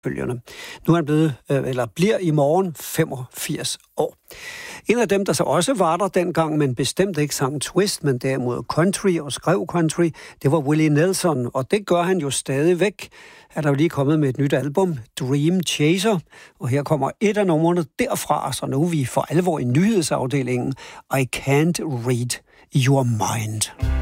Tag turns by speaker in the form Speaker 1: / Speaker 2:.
Speaker 1: følgende. Nu er han blevet, eller bliver i morgen 85 år. En af dem, der så også var der dengang, men bestemt ikke sang twist, men derimod country og skrev country, det var Willie Nelson, og det gør han jo stadigvæk. Er der jo lige kommet med et nyt album, Dream Chaser, og her kommer et af numrene derfra, så nu er vi for alvor i nyhedsafdelingen, I Can't Read Your Mind.